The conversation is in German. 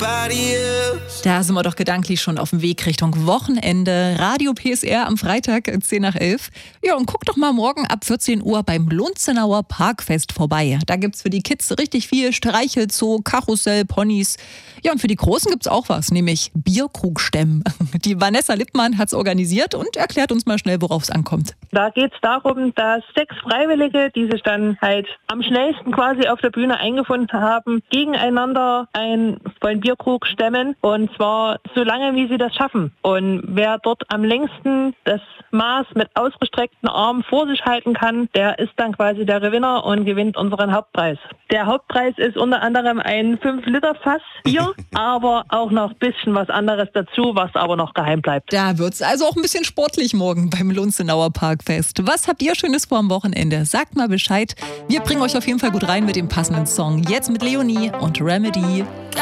Da sind wir doch gedanklich schon auf dem Weg Richtung Wochenende. Radio PSR am Freitag, 10 nach 11. Ja, und guck doch mal morgen ab 14 Uhr beim Lunzenauer Parkfest vorbei. Da gibt's für die Kids richtig viel Streichelzoo, Karussell, Ponys. Ja, und für die Großen gibt's auch was, nämlich Bierkrugstemmen. Die Vanessa Lippmann hat's organisiert und erklärt uns mal schnell, worauf es ankommt. Da geht es darum, dass 6 Freiwillige, die sich dann halt am schnellsten quasi auf der Bühne eingefunden haben, gegeneinander einen Bierkrug stemmen, und zwar so lange, wie sie das schaffen. Und wer dort am längsten das Maß mit ausgestreckten Armen vor sich halten kann, der ist dann quasi der Gewinner und gewinnt unseren Hauptpreis. Der Hauptpreis ist unter anderem ein 5-Liter-Fass Bier, aber auch noch ein bisschen was anderes dazu, was aber noch geheim bleibt. Da wird's also auch ein bisschen sportlich morgen beim Lunzenauer Parkfest. Was habt ihr Schönes vor am Wochenende? Sagt mal Bescheid. Wir bringen euch auf jeden Fall gut rein mit dem passenden Song. Jetzt mit Leonie und Remedy.